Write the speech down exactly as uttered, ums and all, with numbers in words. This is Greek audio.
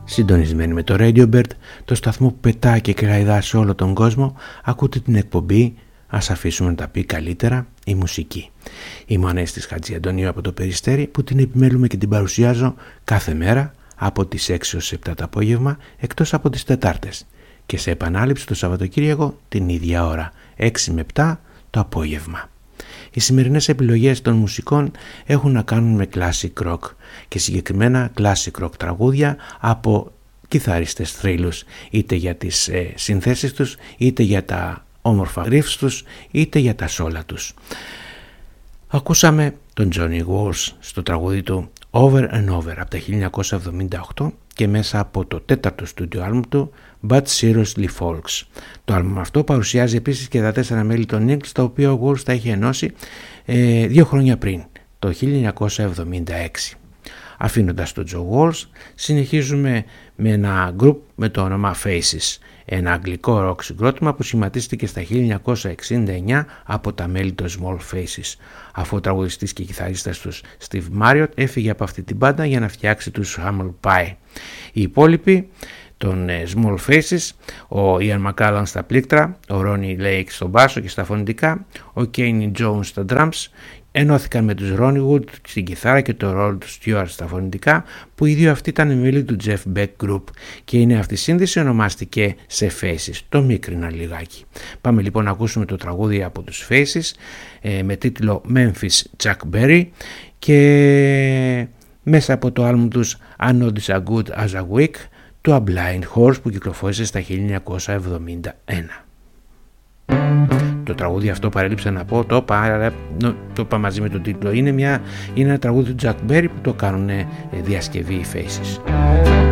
Συντονισμένοι με το Radio Bird, το σταθμό που πετάει και κραϊδά σε όλο τον κόσμο, ακούτε την εκπομπή «Ας αφήσουμε να τα πει καλύτερα η μουσική». Είμαι ο Ανέστης Χατζιαντονίου από το Περιστέρι, που την επιμέλουμε και την παρουσιάζω κάθε μέρα από τις έξι ως επτά το απόγευμα, εκτός από τις Τετάρτες, και σε επανάληψη το Σαββατοκύριακο την ίδια ώρα, έξι με επτά το απόγευμα. Οι σημερινές επιλογές των μουσικών έχουν να κάνουν με classic rock και συγκεκριμένα classic rock τραγούδια από κιθαριστές θρύλους, είτε για τις ε, συνθέσεις τους, είτε για τα όμορφα riffs τους, είτε για τα σόλα τους. Ακούσαμε τον Johnny Walsh στο τραγούδι του Over and Over από τα χίλια εννιακόσια εβδομήντα οκτώ και μέσα από το τέταρτο στούντιο άλμπουμ του But Seriously Folks. Το άλμπουμ αυτό παρουσιάζει επίσης και τα τέσσερα μέλη των Eagles, τα οποία ο Walsh τα είχε ενώσει ε, δύο χρόνια πριν, το χίλια εννιακόσια εβδομήντα έξι. Αφήνοντας τον Joe Walsh, συνεχίζουμε με ένα group με το όνομα Faces, ένα αγγλικό rock συγκρότημα που σχηματίστηκε στα χίλια εννιακόσια εξήντα εννιά από τα μέλη των Small Faces, αφού ο τραγουδιστής και κιθαρίστας τους Steve Marriott έφυγε από αυτή την μπάντα για να φτιάξει τους Humble Pie. Οι υπόλοιποι των Small Faces, ο Ian McCallan στα πλήκτρα, ο Ronnie Lake στο μπάσο και στα φωνητικά, ο Kenny Jones στα drums, ενώθηκαν με τους Ronnie Wood στην κιθάρα και το Rod Stewart στα φωνητικά, που οι δύο αυτοί ήταν μέλη του Jeff Beck Group, και είναι αυτή η σύνδεση ονομάστηκε σε Faces, το μίκρινα λιγάκι. Πάμε λοιπόν να ακούσουμε το τραγούδι από τους Faces ε, με τίτλο Memphis Chuck Berry, και μέσα από το άλμπουμ τους I Know This As Good As A Week του A Blind Horse, που κυκλοφόρησε στα χίλια εννιακόσια εβδομήντα ένα. Το τραγούδι αυτό, παρέλειψα να πω, το είπα, το είπα μαζί με τον τίτλο, είναι, μια, είναι ένα τραγούδι του Chuck Berry που το κάνουν διασκευή οι Faces.